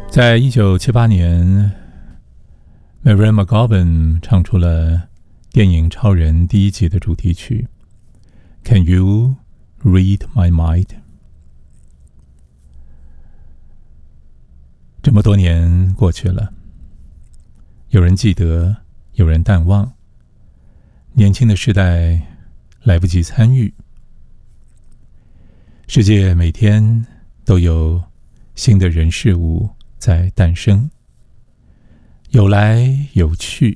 在1978年 Mary McGovern 唱出了电影《超人》第一集的主题曲 Can You Read My Mind？ 这么多年过去了，有人记得，有人淡忘，年轻的世代来不及参与。世界每天都有新的人事物在诞生，有来有去，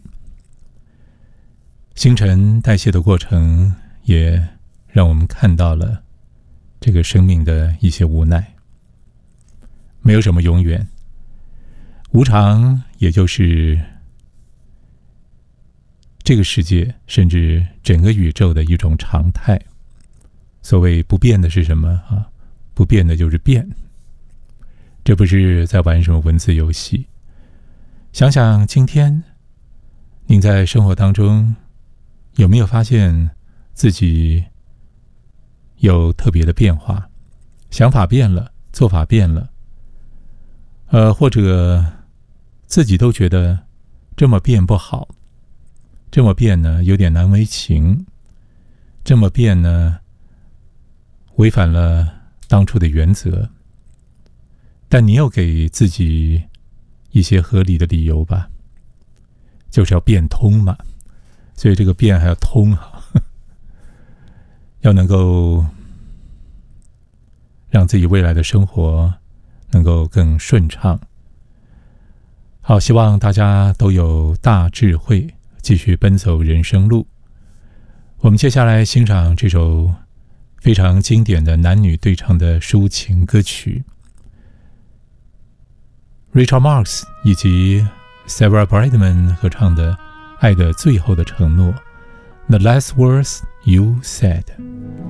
新陈代谢的过程也让我们看到了这个生命的一些无奈。没有什么永远，无常也就是这个世界甚至整个宇宙的一种常态。所谓不变的是什么啊？不变的就是变。这不是在玩什么文字游戏。想想今天您在生活当中有没有发现自己有特别的变化？想法变了，做法变了，或者自己都觉得这么变不好，这么变呢有点难为情，这么变呢违反了当初的原则，但你又给自己一些合理的理由吧，就是要变通嘛，所以这个变还要通要能够让自己未来的生活能够更顺畅。好，希望大家都有大智慧，继续奔走人生路。我们接下来欣赏这首非常经典的男女对唱的抒情歌曲 Richard Marx 以及 Sarah Brightman 合唱的《爱的最后的承诺》 The Last Words You Said。